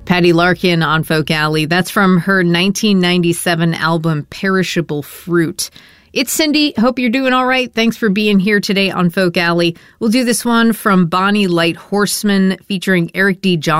Patty Larkin on Folk Alley. That's from her 1997 album, Perishable Fruit. It's Cindy. Hope you're doing all right. Thanks for being here today on Folk Alley. We'll do this one from Bonnie Light Horseman featuring Eric D. Johnson.